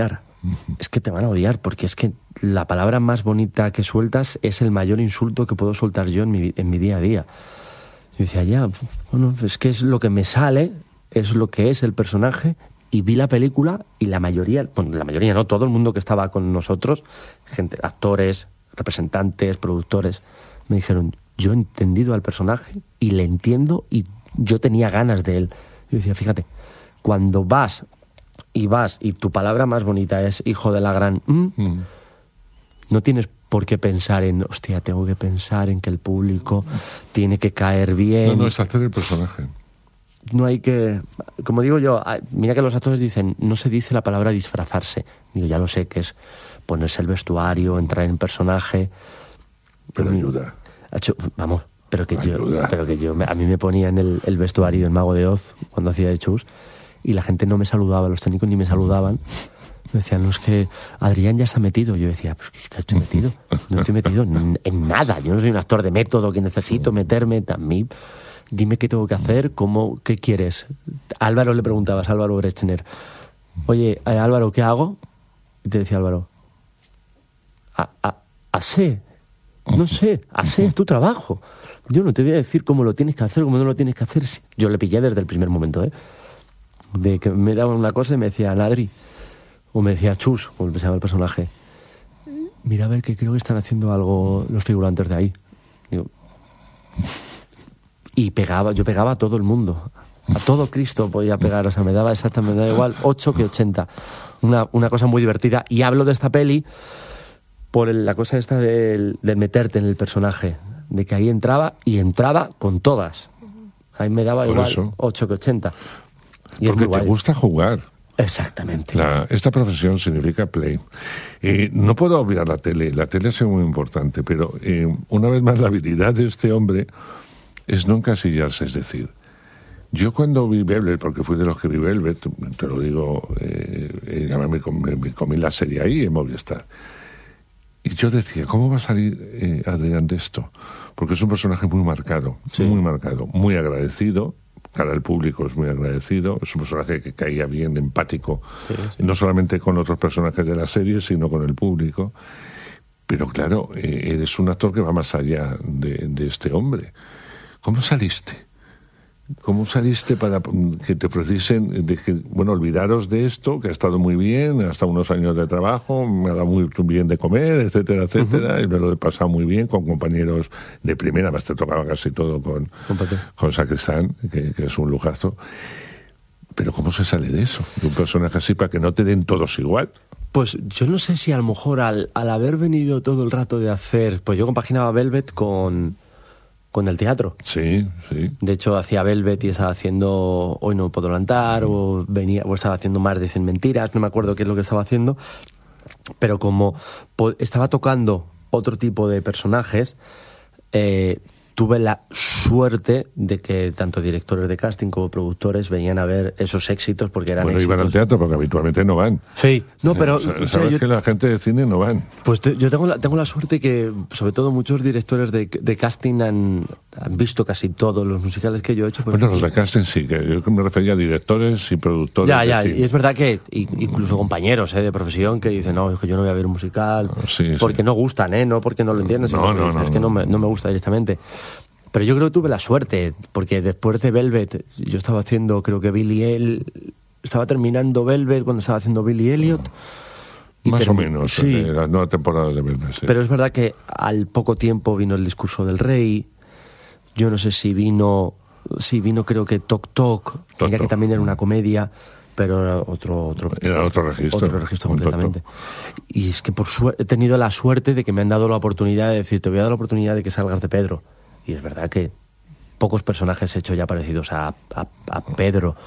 es que te van a odiar, porque es que la palabra más bonita que sueltas es el mayor insulto que puedo soltar yo en mi día a día. Yo decía, ya, bueno, es que es lo que me sale, es lo que es el personaje, y vi la película y la mayoría, bueno, la mayoría no, todo el mundo que estaba con nosotros, gente, actores, representantes, productores, me dijeron, yo he entendido al personaje y le entiendo y yo tenía ganas de él. Yo decía, fíjate, cuando vas y tu palabra más bonita es hijo de la gran... no tienes por qué pensar en, hostia, tengo que pensar en que el público tiene que caer bien. No, es hacer el personaje. No hay que... Como digo yo, mira que los actores dicen, no se dice la palabra disfrazarse. Digo, ya lo sé, que es ponerse el vestuario, entrar en personaje. Pero ayuda. Vamos, pero que ayuda. A mí me ponían el vestuario, el Mago de Oz, cuando hacía de Chus, y la gente no me saludaba, los técnicos ni me saludaban. Me decían, no, es que Adrián ya está metido. Yo decía, pues ¿qué estoy metido? No estoy metido en nada. Yo no soy un actor de método que necesito meterme. A mí, dime qué tengo que hacer, qué quieres. A Álvaro le preguntabas, Álvaro Brechner, oye, Álvaro, ¿qué hago? Y te decía Álvaro, sé. No sé, es tu trabajo. Yo no te voy a decir cómo lo tienes que hacer, cómo no lo tienes que hacer. Yo le pillé desde el primer momento, de que me daban una cosa y me decía, Adri, o me decía Chus, como se llama el personaje, mira a ver que creo que están haciendo algo los figurantes de ahí. Digo, y yo pegaba a todo el mundo, a todo Cristo podía pegar, o sea, me daba igual 8 que 80. Una cosa muy divertida. Y hablo de esta peli por la cosa esta de meterte en el personaje, de que ahí entraba con todas. Ahí me daba por igual eso. 8 que 80. Y porque te gusta jugar. Exactamente. Esta profesión significa play. No puedo olvidar la tele ha sido muy importante, pero una vez más la habilidad de este hombre es no encasillarse, es decir, yo cuando vi Velvet, porque fui de los que vi Velvet, te lo digo, me comí la serie ahí en Movistar, y yo decía, ¿cómo va a salir Adrián de esto? Porque es un personaje muy marcado, muy agradecido, cara al público es muy agradecido, es un personaje que caía bien, empático, no solamente con otros personajes de la serie, sino con el público. Pero claro, eres un actor que va más allá de este hombre. ¿Cómo saliste? ¿Cómo saliste para que te precisen olvidaros de esto, que ha estado muy bien, ha estado unos años de trabajo, me ha dado muy bien de comer, etcétera, etcétera, y me lo he pasado muy bien con compañeros de primera, más te tocaba casi todo con Sacristán, que es un lujazo. Pero ¿cómo se sale de eso? De un personaje así para que no te den todos igual. Pues yo no sé si a lo mejor al haber venido todo el rato de hacer... Pues yo compaginaba Velvet con el teatro. Sí. De hecho, hacía Velvet y estaba haciendo Hoy no puedo levantar, o estaba haciendo Más de 100 mentiras, no me acuerdo qué es lo que estaba haciendo, pero como estaba tocando otro tipo de personajes, tuve la suerte de que tanto directores de casting como productores venían a ver esos éxitos porque eran éxitos. Iban al teatro porque habitualmente no van. Sí, no, pero... Sabes que la gente de cine no van. Pues yo tengo la suerte que, sobre todo, muchos directores de casting han visto casi todos los musicales que yo he hecho. Pues, bueno, los de casting sí, que yo me refería a directores y productores. Ya, y es verdad que incluso compañeros de profesión que dicen, no, yo no voy a ver un musical porque no gustan, no porque no lo entienden, sino es que no me gusta directamente. Pero yo creo que tuve la suerte, porque después de Velvet, yo estaba haciendo, creo que estaba terminando Velvet cuando estaba haciendo Billy Elliot. Más o menos, sí. La nueva temporada de Velvet, sí. Pero es verdad que al poco tiempo vino El discurso del rey. Yo no sé si vino creo que Toc Toc, que también era una comedia, pero era otro registro. Otro registro completamente. Y es que he tenido la suerte de que me han dado la oportunidad de decir, te voy a dar la oportunidad de que salgas de Pedro. Y es verdad que pocos personajes he hecho ya parecidos a Pedro.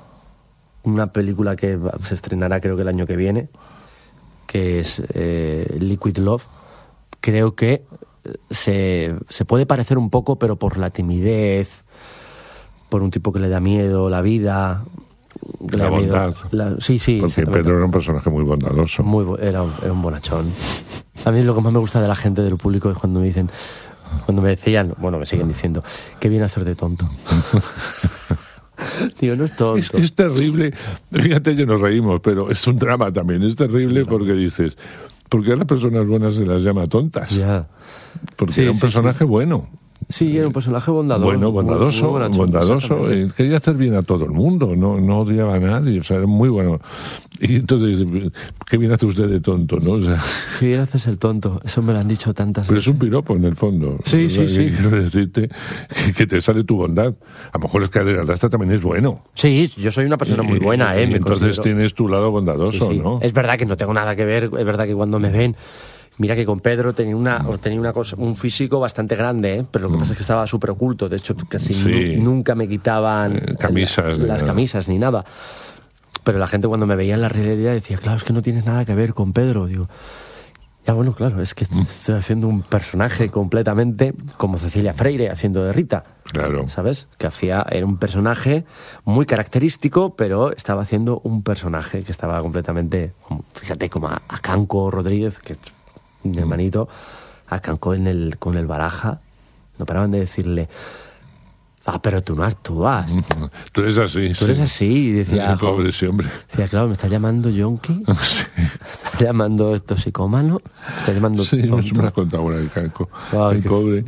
Una película que se estrenará creo que el año que viene, que es Liquid Love, creo que se puede parecer un poco, pero por la timidez, por un tipo que le da miedo la vida... La bondad. Sí. Porque Pedro era un personaje muy bondadoso. Era un bonachón. A mí lo que más me gusta de la gente, del público, es cuando me decían, me siguen diciendo, qué bien hacer de tonto. Digo, no es tonto. Es terrible. Fíjate que nos reímos, pero es un drama también. Es terrible porque dices, ¿por qué a las personas buenas se las llama tontas? Ya. Porque era un personaje bueno. Sí, era un personaje bondadoso. Bueno, bondadoso, bondadoso. Quería hacer bien a todo el mundo, no odiaba a nadie, o sea, era muy bueno. Y entonces, ¿qué bien hace usted de tonto, no? O sea, qué bien haces el tonto, eso me lo han dicho tantas pero veces. es un piropo, en el fondo. Sí, sí, sí. Quiero decirte que te sale tu bondad. A lo mejor es que Adrián Lastra también es bueno. Sí, yo soy una persona muy buena, y entonces considero. tienes tu lado bondadoso, Sí, sí. ¿no? Es verdad que no tengo nada que ver, es verdad que cuando me ven... Mira que con Pedro tenía un físico bastante grande, ¿eh? Pero lo que pasa es que estaba súper oculto. De hecho, casi nunca me quitaban camisas, las camisas ni nada. Pero la gente cuando me veía en la realidad decía, claro, es que no tienes nada que ver con Pedro. Digo, ya bueno, claro, es que estoy haciendo un personaje completamente como Cecilia Freire haciendo de Rita. Claro. ¿Sabes? Que era un personaje muy característico, pero estaba haciendo un personaje que estaba completamente, fíjate, como a Canco Rodríguez, que mi hermanito, acancó con el Baraja, no paraban de decirle, pero tú no actúas. Tú eres así. Tú eres así. Y decía, pobre ese hombre. Decía, claro, me está llamando yonki, Sí. me está llamando toxicómano, me está llamando Sí, tonto. me has contado una de Canco. Ay, el pobre.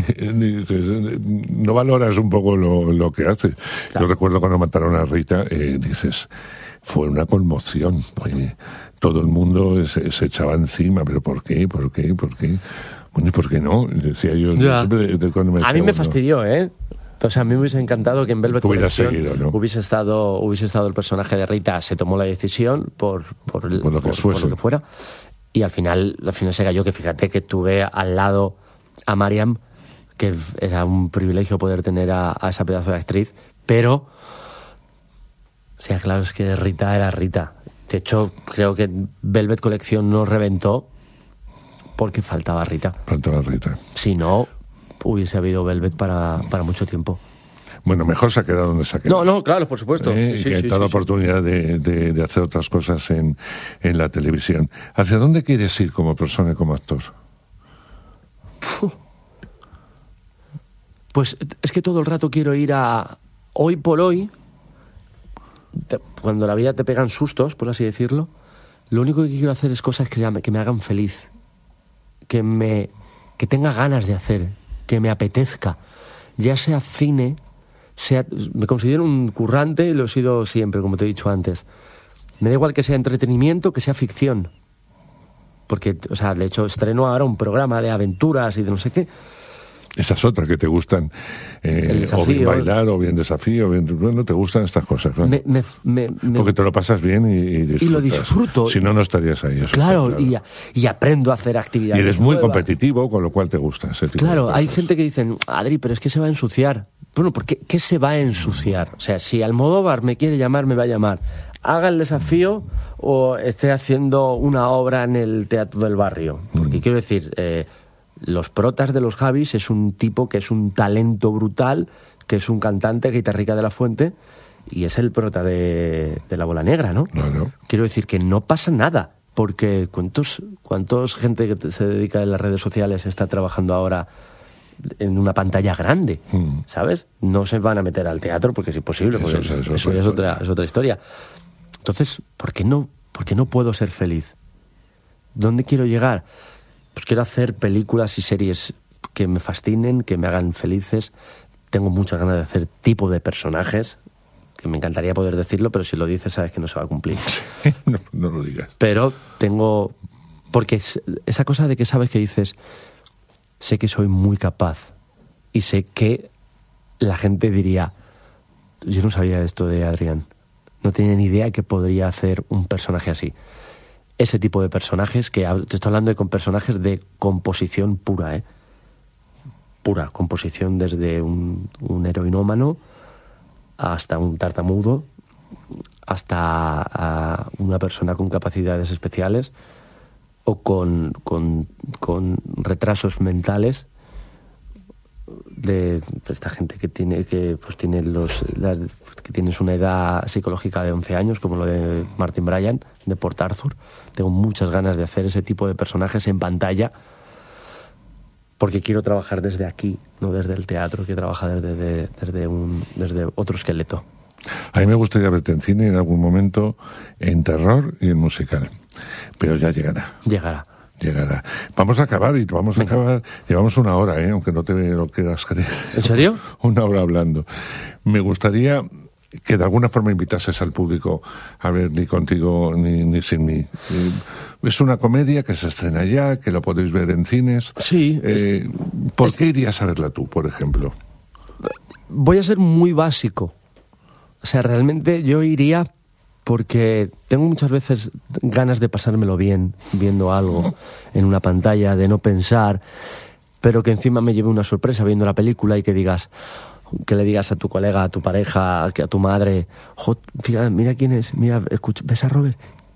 No valoras un poco lo que hace. Claro. Yo recuerdo cuando mataron a Rita, dices, fue una conmoción. Todo el mundo se echaba encima, pero ¿por qué? ¿Por qué? ¿Por qué? Bueno, ¿y por qué no? Decía yo. Ya. Cuando A mí me fastidió, ¿eh? Entonces a mí me hubiese encantado que en Velvet Collection ¿no? hubiese estado el personaje de Rita. Se tomó la decisión por lo que fuera. Y al final se cayó, que fíjate que tuve al lado a Mariam, que era un privilegio poder tener a esa pedazo de actriz, pero, o sea, claro, es que Rita era Rita. De hecho, creo que Velvet Collection no reventó porque faltaba Rita. Faltaba Rita. Si no, hubiese habido Velvet para mucho tiempo. Bueno, mejor se ha quedado donde se ha quedado. No, claro, por supuesto. Que ha dado oportunidad de hacer otras cosas en la televisión. ¿Hacia dónde quieres ir como persona y como actor? Pues es que todo el rato quiero ir a hoy por hoy, cuando la vida te pegan sustos, por así decirlo, lo único que quiero hacer es cosas que me hagan feliz, que tenga ganas de hacer, que me apetezca, ya sea cine, me considero un currante y lo he sido siempre, como te he dicho antes. Me da igual que sea entretenimiento, que sea ficción. Porque, o sea, de hecho, estreno ahora un programa de aventuras y de no sé qué. Esas otras que te gustan, o bien bailar, o bien desafío, bueno, te gustan estas cosas, ¿no? Porque te lo pasas bien y lo disfruto. Si no, no estarías ahí. Claro, y aprendo a hacer actividades. Y eres muy competitivo, con lo cual te gusta ese tipo Claro, de hay gente que dice, Adri, pero es que se va a ensuciar. Bueno, ¿por qué se va a ensuciar? O sea, si Almodóvar me quiere llamar, me va a llamar. Haga el desafío o esté haciendo una obra en el Teatro del Barrio. Porque quiero decir... Los protas de los Javis es un tipo que es un talento brutal, que es un cantante, guitarrica de la Fuente, y es el prota de La Bola Negra, ¿no? No. Quiero decir que no pasa nada, porque ¿cuántos gente que se dedica en las redes sociales está trabajando ahora en una pantalla grande, ¿sabes? No se van a meter al teatro porque es imposible, porque eso es otra historia. Entonces, ¿por qué no puedo ser feliz? ¿Dónde quiero llegar? Pues quiero hacer películas y series que me fascinen, que me hagan felices. Tengo muchas ganas de hacer tipo de personajes, que me encantaría poder decirlo, pero si lo dices sabes que no se va a cumplir. No lo digas. Pero tengo... Porque esa cosa de que sabes que dices, sé que soy muy capaz y sé que la gente diría, yo no sabía esto de Adrián, no tenía ni idea que podría hacer un personaje así. Ese tipo de personajes, te estoy hablando de personajes de composición pura, pura composición, desde un heroinómano hasta un tartamudo, hasta una persona con capacidades especiales o con retrasos mentales, de esta gente que tienes una edad psicológica de 11 años, como lo de Martin Bryan, de Port Arthur. Tengo muchas ganas de hacer ese tipo de personajes en pantalla, porque quiero trabajar desde aquí, no desde el teatro, que trabaja desde otro esqueleto. A mí me gustaría verte en cine en algún momento, en terror y en musical. Pero ya llegará. Llegará. Vamos a acabar y vamos a acabar. Llevamos una hora, aunque no te lo quieras creer. ¿En serio? Una hora hablando. Me gustaría que de alguna forma invitases al público a ver Ni contigo ni sin mí. Es una comedia que se estrena ya, que lo podéis ver en cines. Sí. ¿Por qué irías a verla tú, por ejemplo? Voy a ser muy básico. O sea, realmente yo iría porque tengo muchas veces ganas de pasármelo bien viendo algo en una pantalla, de no pensar, pero que encima me lleve una sorpresa viendo la película y que le digas a tu colega, a tu pareja, a tu madre, fíjate, mira quién es, mira, escucha, ¿ves a Robert?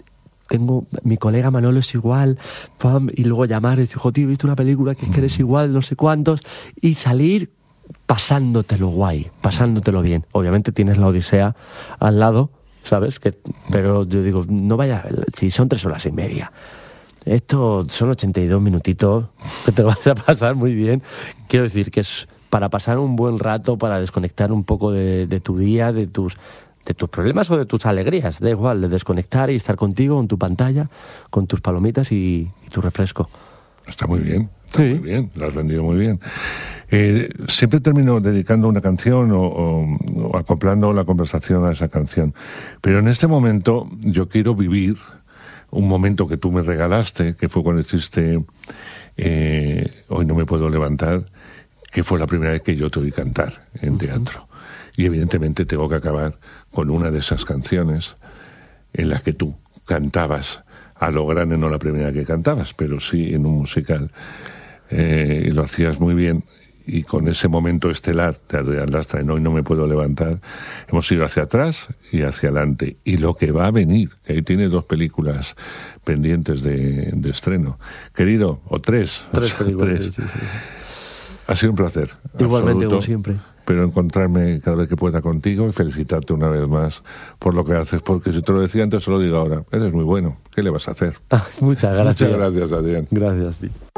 Mi colega Manolo es igual, pam, y luego llamar y decir, tío, he visto una película que eres igual, no sé cuántos, y salir pasándotelo guay, pasándotelo bien. Obviamente tienes la Odisea al lado, ¿sabes? Pero yo digo, no vaya, si son 3 horas y media, esto son 82 minutitos, que te lo vas a pasar muy bien. Quiero decir que es para pasar un buen rato, para desconectar un poco de tu día, de tus problemas o de tus alegrías, da igual, de desconectar y estar contigo en tu pantalla, con tus palomitas y tu refresco. Está muy bien, muy bien, lo has vendido muy bien. Siempre termino dedicando una canción o acoplando la conversación a esa canción. Pero en este momento yo quiero vivir un momento que tú me regalaste, que fue cuando hiciste Hoy no me puedo levantar, que fue la primera vez que yo te oí cantar en teatro. Y evidentemente tengo que acabar con una de esas canciones en las que tú cantabas a lo grande, no la primera que cantabas, pero sí en un musical. Y lo hacías muy bien. Y con ese momento estelar de Adrián Lastra en Hoy no me puedo levantar, hemos ido hacia atrás y hacia adelante. Y lo que va a venir, que ahí tiene 2 películas pendientes de estreno. Querido, o 3. 3 películas, sí. Ha sido un placer. Igualmente, absoluto, como siempre. Pero encontrarme cada vez que pueda contigo y felicitarte una vez más por lo que haces, porque si te lo decía antes, te lo digo ahora. Eres muy bueno. ¿Qué le vas a hacer? Muchas gracias. Muchas gracias, Adrián. Gracias, tío.